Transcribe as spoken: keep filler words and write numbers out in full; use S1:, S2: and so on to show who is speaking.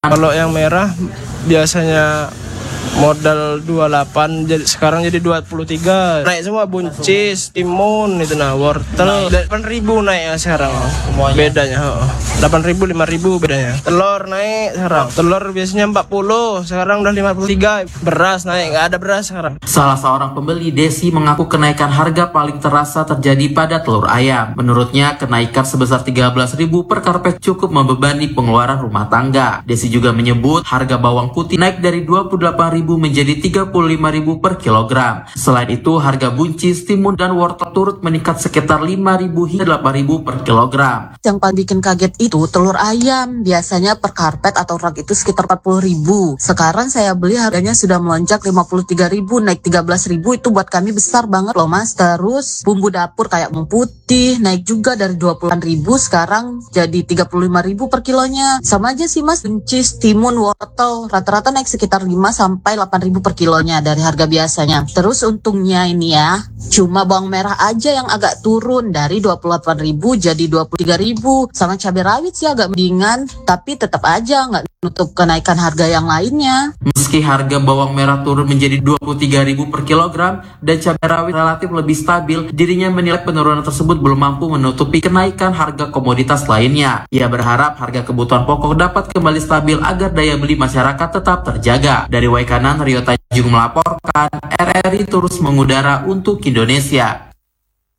S1: Kalau yang merah biasanya modal dua puluh delapan, jadi sekarang jadi dua puluh tiga. Naik semua, buncis, timun itu, nah wortel delapan ribu naik ya sekarang. Bedanya oh. delapan ribu, lima ribu bedanya. Telur naik sekarang. Telur biasanya empat puluh, sekarang udah lima puluh tiga. Beras naik, nggak ada beras sekarang.
S2: Salah seorang pembeli, Desi, mengaku kenaikan harga paling terasa terjadi pada telur ayam. Menurutnya, kenaikan sebesar tiga belas ribu per karpet cukup membebani pengeluaran rumah tangga. Desi juga menyebut harga bawang putih naik dari dua puluh delapan ribu menjadi tiga puluh lima ribu per kilogram. Selain itu, harga buncis, timun, dan wortel turut meningkat sekitar lima ribu hingga delapan ribu per kilogram.
S3: Yang paling bikin kaget itu telur ayam. Biasanya per karpet atau rak itu sekitar empat puluh ribu. Sekarang saya beli harganya sudah melonjak lima puluh tiga ribu, naik tiga belas ribu. Itu buat kami besar banget loh mas. Terus bumbu dapur kayak bawang putih naik juga dari dua puluh ribu sekarang jadi tiga puluh lima ribu per kilonya. Sama aja sih mas, buncis, timun, wortel rata-rata naik sekitar lima sampai delapan ribu per kilonya dari harga biasanya. Terus untungnya ini ya, cuma bawang merah aja yang agak turun dari dua puluh delapan ribu jadi dua puluh tiga ribu. Sama cabai rawit sih agak mendingan, tapi tetap aja nggak nutup kenaikan harga yang lainnya.
S2: Meski harga bawang merah turun menjadi dua puluh tiga ribu per kilogram dan cabai rawit relatif lebih stabil, dirinya menilai penurunan tersebut belum mampu menutupi kenaikan harga komoditas lainnya. Ia berharap harga kebutuhan pokok dapat kembali stabil agar daya beli masyarakat tetap terjaga. Dari Waikanan, Rio Tanjung melaporkan, R R I terus mengudara untuk Indonesia.